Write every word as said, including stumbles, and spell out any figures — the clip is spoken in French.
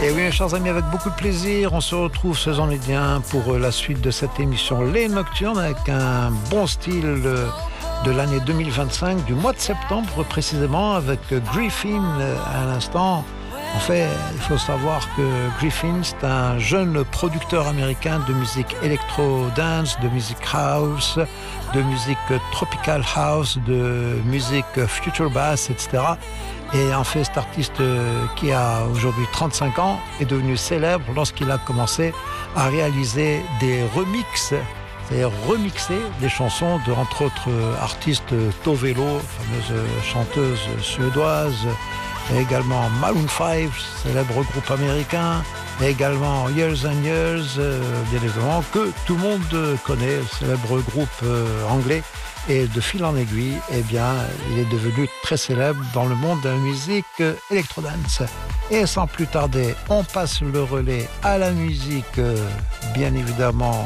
Et oui, mes chers amis, avec beaucoup de plaisir, on se retrouve ce méridien pour la suite de cette émission Les Nocturnes avec un bon style de l'année deux mille vingt-cinq, du mois de septembre précisément, avec Griffin à l'instant. En fait, il faut savoir que Griffin, c'est un jeune producteur américain de musique électro-dance, de musique house, de musique tropical house, de musique future bass, et cetera. Et en fait, cet artiste qui a aujourd'hui trente-cinq ans est devenu célèbre lorsqu'il a commencé à réaliser des remixes, c'est-à-dire remixer des chansons de, entre autres, artistes Tove Lo, fameuse chanteuse suédoise, et également Maroon five, célèbre groupe américain, et également Years and Years, euh, bien évidemment, que tout le monde connaît, le célèbre groupe euh, anglais. Et de fil en aiguille, eh bien, il est devenu très célèbre dans le monde de la musique euh, électrodance. Et sans plus tarder, on passe le relais à la musique, euh, bien évidemment,